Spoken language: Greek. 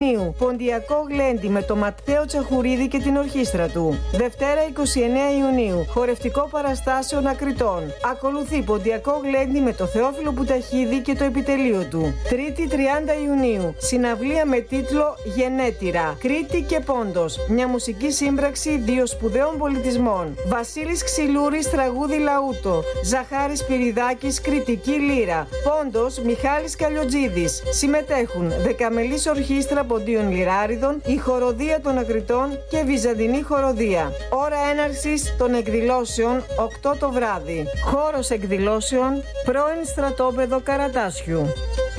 Ιουνίου, Ποντιακό Γλέντι με το Ματθαίο Τσαχουρίδη και την ορχήστρα του. Δευτέρα 29 Ιουνίου, χορευτικό παραστάσεων Ακριτών. Ακολουθεί Ποντιακό Γλέντι με το Θεόφιλο Πουταχίδη και το επιτελείο του. Τρίτη 30 Ιουνίου, συναυλία με τίτλο Γενέτειρα, Κρήτη και Πόντος. Μια μουσική σύμπραξη δύο σπουδαίων πολιτισμών. Βασίλης Ξυλούρης, τραγούδι λαούτο. Ζαχάρης Πυριδάκης, κριτική λύρα. Πόντος, Μιχάλης Καλιοτζίδης. Συμμετέχουν Δεκαμελής Ορχήστρα Ποντίων Λυράριδων, η Χοροδία των Ακριτών και Βυζαντινή Χοροδία. Ώρα έναρξης των εκδηλώσεων 8 το βράδυ. Χώρος εκδηλώσεων, πρώην στρατόπεδο Καρατάσιου.